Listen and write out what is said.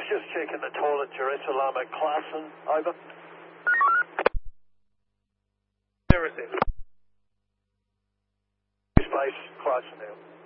just checking the toilet, Jerusalem at Classen. Over. Everything. Space, Classen now.